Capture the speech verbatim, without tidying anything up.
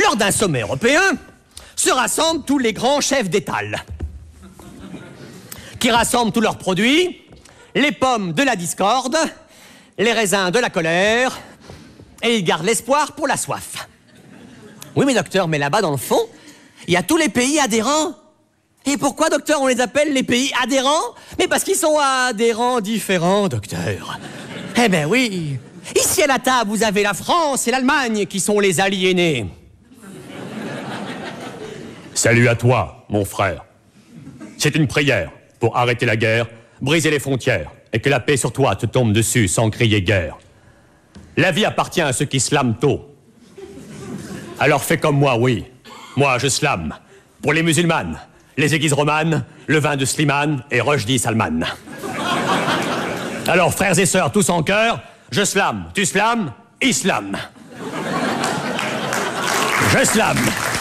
Lors d'un sommet européen, se rassemblent tous les grands chefs d'étal, qui rassemblent tous leurs produits, les pommes de la discorde, les raisins de la colère, et ils gardent l'espoir pour la soif. Oui, mais docteur, mais là-bas, dans le fond, il y a tous les pays adhérents. Et pourquoi, docteur, on les appelle les pays adhérents? Mais parce qu'ils sont adhérents différents, docteur. Eh ben oui. Ici à la table, vous avez la France et l'Allemagne qui sont les aliénés. Salut à toi, mon frère. C'est une prière pour arrêter la guerre, briser les frontières et que la paix sur toi te tombe dessus sans crier guerre. La vie appartient à ceux qui slament tôt. Alors fais comme moi, oui. Moi, je slame. Pour les musulmanes, les églises romanes, le vin de Slimane et Rushdie Salman. Alors, frères et sœurs, tous en chœur, je slame, tu slames, islam. Je slame.